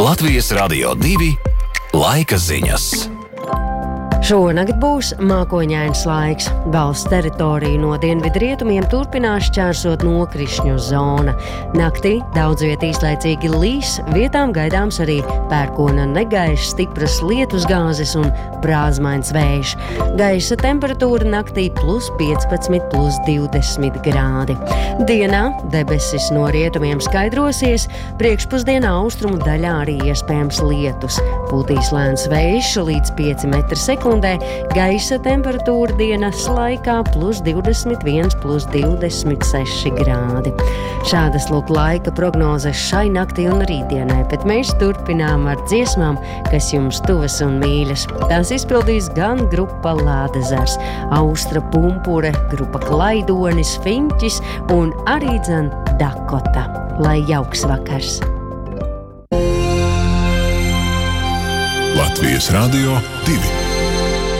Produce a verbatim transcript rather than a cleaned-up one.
Latvijas Radio divi laika ziņas. Šonakt būs mākoņains laiks. Valsts teritoriju no dienvidrietumiem turpinās šķērsot nokrišņu zona. Naktī daudz viet īslaicīgi līs, vietām gaidāms arī pērkona negaiss, stipras lietusgāzes un brāzmains vējš. Gaisa temperatūra naktī plus piecpadsmit, plus divdesmit grādi. Dienā debesis no rietumiem skaidrosies, priekšpusdienā austrumu daļā arī iespējams lietus. Pūtīs lēns vējš līdz pieci metri sekundē. Gaisa temperatūra dienas laikā plus divdesmit viens, plus divdesmit seši grādi. Šādas lūk laika prognozes šai naktī un rītdienai, bet mēs turpinām ar dziesmām, kas jums tuvas un mīļas. Tās izpildīs gan grupa Lādezers, Austra Pumpure, grupa Klaidonis, Fiņķis un arī dzen Dakota. Lai jauks vakars! Latvijas Radio divi